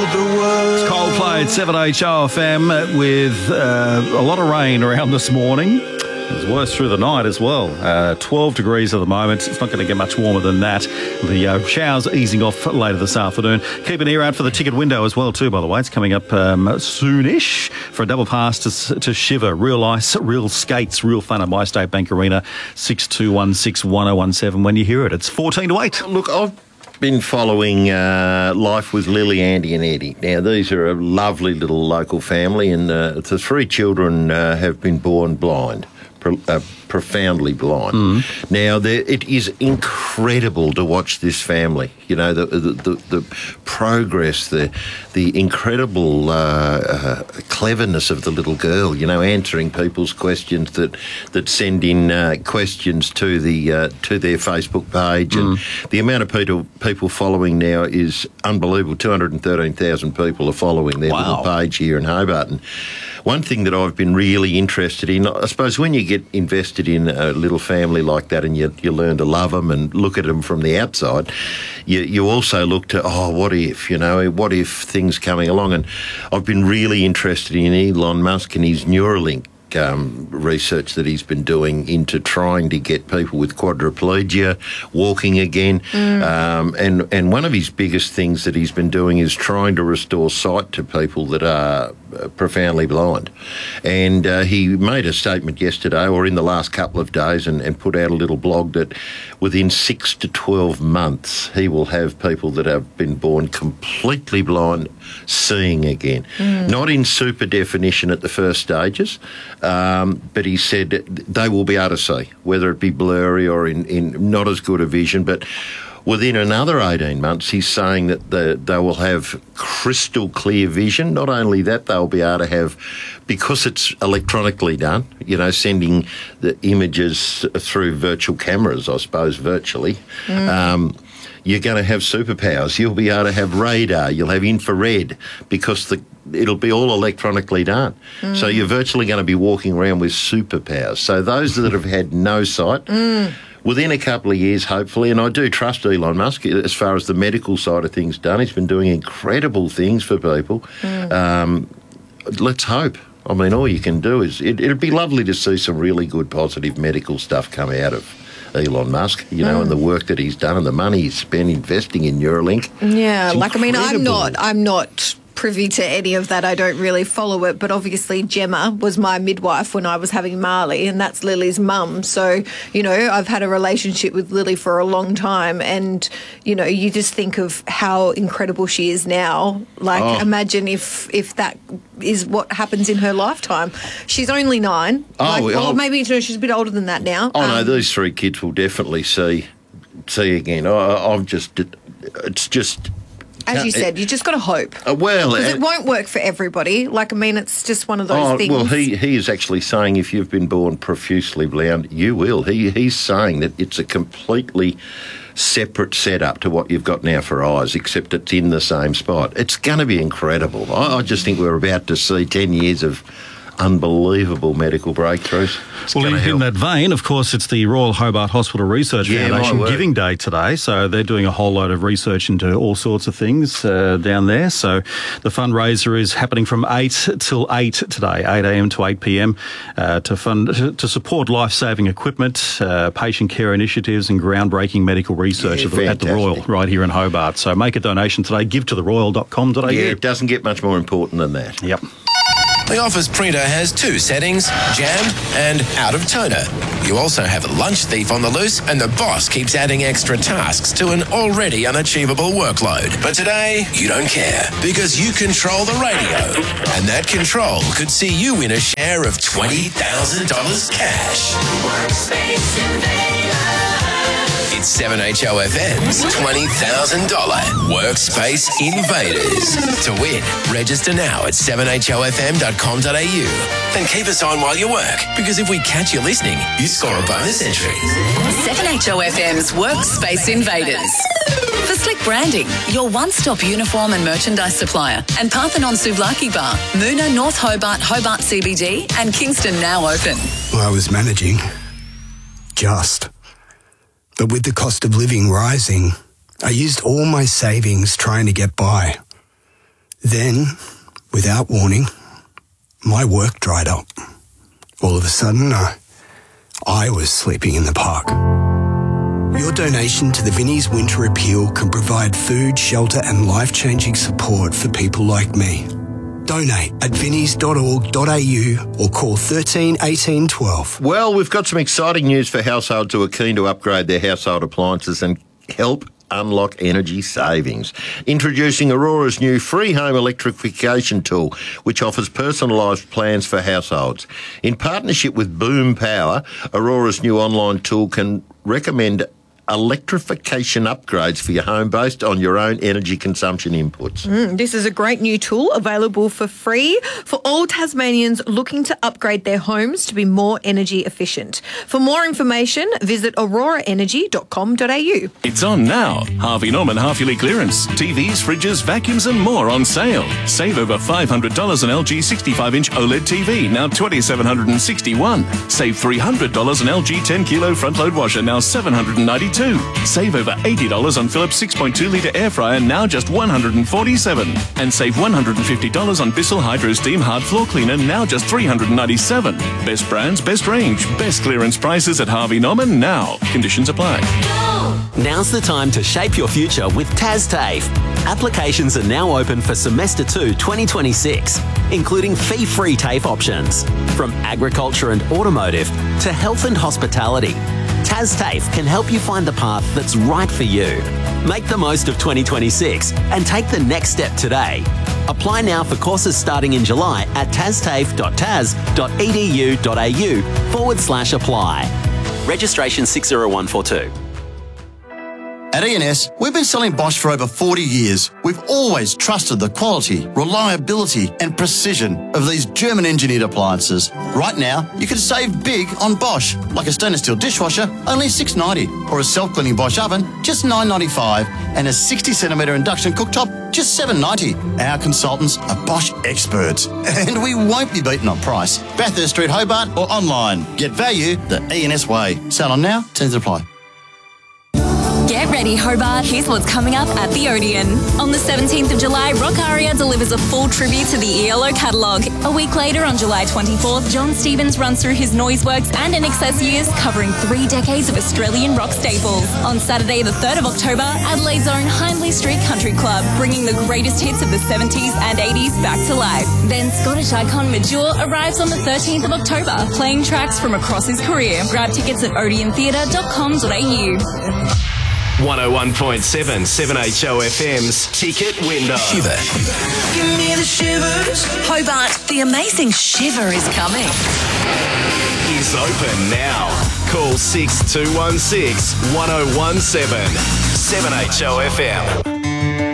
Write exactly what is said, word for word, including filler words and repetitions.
the world. It's Coldplay at seven H O F M with uh, a lot of rain around this morning. It was worse through the night as well. Uh, twelve degrees at the moment. It's not going to get much warmer than that. The uh, showers easing off later this afternoon. Keep an ear out for the ticket window as well too, by the way. It's coming up um, soonish for a double pass to, to Shiver. Real ice, real skates, real fun at MyState Bank Arena. six two one six, one oh one seven. When you hear it, it's fourteen to eight. Look, I've been following uh, life with Lily, Andy and Eddie. Now, these are a lovely little local family, and uh, the three children uh, have been born blind. Pro- uh, profoundly blind. Mm. Now, there, it is incredible to watch this family. You know, the the, the, the progress, the the incredible uh, uh, cleverness of the little girl. You know, answering people's questions that that send in uh, questions to the uh, to their Facebook page, mm. and the amount of people people following now is unbelievable. Two hundred and thirteen thousand people are following their wow. little page here in Hobart. And one thing that I've been really interested in, I suppose, when you get invested in a little family like that and you, you learn to love them and look at them from the outside, you, you also look to, oh, what if, you know, what if things coming along? And I've been really interested in Elon Musk and his Neuralink Um, research that he's been doing into trying to get people with quadriplegia walking again. Mm. Um, and, and one of his biggest things that he's been doing is trying to restore sight to people that are uh, profoundly blind. And uh, he made a statement yesterday or in the last couple of days and, and put out a little blog that within six to twelve months he will have people that have been born completely blind seeing again. Mm. Not in super definition at the first stages, Um, but he said they will be able to see, whether it be blurry or in, in not as good a vision. But within another eighteen months, he's saying that the, they will have crystal clear vision. Not only that, they'll be able to have, because it's electronically done, you know, sending the images through virtual cameras, I suppose, virtually. Mm. Um, you're going to have superpowers. You'll be able to have radar. You'll have infrared because the it'll be all electronically done. Mm. So you're virtually going to be walking around with superpowers. So those that have had no sight, mm. within a couple of years, hopefully, and I do trust Elon Musk as far as the medical side of things done. He's been doing incredible things for people. Mm. Um, let's hope. I mean, all you can do is, it, it'd be lovely to see some really good positive medical stuff come out of Elon Musk, you know, mm. and the work that he's done and the money he's spent investing in Neuralink. Yeah, like, I mean, I'm not, I'm not privy to any of that. I don't really follow it, but obviously Gemma was my midwife when I was having Marley, and that's Lily's mum. So, you know, I've had a relationship with Lily for a long time, and, you know, you just think of how incredible she is now. Like, oh. imagine if if that is what happens in her lifetime. She's only nine. Oh, like, oh. Or maybe, you know, she's a bit older than that now. Oh, um, no, these three kids will definitely see, see again. I, I've just, it's just... As you said, you just got to hope. Uh, well, because uh, it won't work for everybody. Like, I mean, it's just one of those oh, things. Well, he, he is actually saying if you've been born profusely blind, you will. He He's saying that it's a completely separate setup to what you've got now for eyes, except it's in the same spot. It's going to be incredible. I, I just think we're about to see ten years of unbelievable medical breakthroughs. It's well, in, in that vein, of course, it's the Royal Hobart Hospital Research yeah, Foundation Giving Day today, so they're doing a whole load of research into all sorts of things uh, down there. So the fundraiser is happening from eight till eight today, eight a.m. to eight p.m. Uh, to fund to, to support life-saving equipment, uh, patient care initiatives and groundbreaking medical research yeah, at, the, at the Royal right here in Hobart. So make a donation today, give to the royal dot com dot a u. Yeah, it doesn't get much more important than that. Yep. The Office printer has two settings, jam and out of toner. You also have a lunch thief on the loose, and the boss keeps adding extra tasks to an already unachievable workload. But today, you don't care, because you control the radio. And that control could see you win a share of twenty thousand dollars cash. Workspace Invader. It's seven H O F M's twenty thousand dollars Workspace Invaders. To win, register now at seven h o f m dot com dot a u. Then keep us on while you work, because if we catch you listening, you score a bonus entry. seven H O F M's Workspace Invaders. For slick branding, your one-stop uniform and merchandise supplier, and Parthenon Souvlaki Bar, Moona, North Hobart, Hobart C B D, and Kingston now open. Well, I was managing. Just. But with the cost of living rising, I used all my savings trying to get by. Then, without warning, my work dried up. All of a sudden, I, I was sleeping in the park. Your donation to the Vinnie's Winter Appeal can provide food, shelter and life-changing support for people like me. Donate at vinnies dot org dot a u or call thirteen eighteen twelve. Well, we've got some exciting news for households who are keen to upgrade their household appliances and help unlock energy savings. Introducing Aurora's new free home electrification tool, which offers personalised plans for households. In partnership with Boom Power, Aurora's new online tool can recommend electrification upgrades for your home based on your own energy consumption inputs. Mm, this is a great new tool available for free for all Tasmanians looking to upgrade their homes to be more energy efficient. For more information, visit aurora energy dot com dot a u. It's on now. Harvey Norman half-yearly clearance. T Vs, fridges, vacuums and more on sale. Save over five hundred dollars on L G sixty-five inch OLED T V, now two thousand seven hundred sixty-one dollars. Save three hundred dollars on L G ten kilo front-load washer, now seven hundred ninety-two dollars. Save over eighty dollars on Philips six point two litre air fryer, now just one hundred forty-seven dollars. And save one hundred fifty dollars on Bissell Hydro Steam Hard Floor Cleaner, now just three hundred ninety-seven dollars. Best brands, best range, best clearance prices at Harvey Norman now. Conditions apply. Now's the time to shape your future with TasTAFE. Applications are now open for Semester two twenty twenty-six, including fee-free TAFE options. From agriculture and automotive to health and hospitality, TasTAFE can help you find the path that's right for you. Make the most of twenty twenty-six and take the next step today. Apply now for courses starting in July at tastafe dot tas dot e d u dot a u forward slash apply. Registration six zero one four two. At E and S, we've been selling Bosch for over forty years. We've always trusted the quality, reliability and precision of these German-engineered appliances. Right now, you can save big on Bosch, like a stainless steel dishwasher, only six dollars ninety, or a self-cleaning Bosch oven, just nine dollars ninety-five, and a sixty centimetre induction cooktop, just seven dollars ninety. Our consultants are Bosch experts, and we won't be beaten on price. Bathurst Street, Hobart, or online. Get value the E and S way. Sale on now, terms apply. Get ready, Hobart. Here's what's coming up at the Odeon. On the seventeenth of July, Rock Aria delivers a full tribute to the E L O catalogue. A week later, on July twenty-fourth, John Stevens runs through his Noiseworks and N X S years, covering three decades of Australian rock staples. On Saturday, the third of October, Adelaide's own Hindley Street Country Club, bringing the greatest hits of the seventies and eighties back to life. Then Scottish icon Major arrives on the thirteenth of October, playing tracks from across his career. Grab tickets at odeon theatre dot com dot a u. one oh one point seven, seven H O F M's Ticket Window. Shiver. Give me the shivers. Hobart, the amazing shiver is coming. Is open now. Call six two one six, one oh one seven, seven H O F M.